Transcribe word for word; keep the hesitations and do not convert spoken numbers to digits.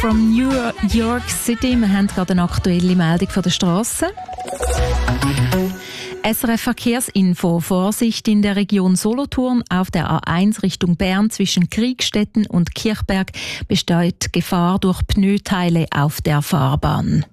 from New York City. Wir haben gerade eine aktuelle Meldung von der Straße. S R F Verkehrsinfo. Vorsicht in der Region Solothurn. Auf der A eins Richtung Bern zwischen Kriegstetten und Kirchberg besteht Gefahr durch Pneuteile auf der Fahrbahn.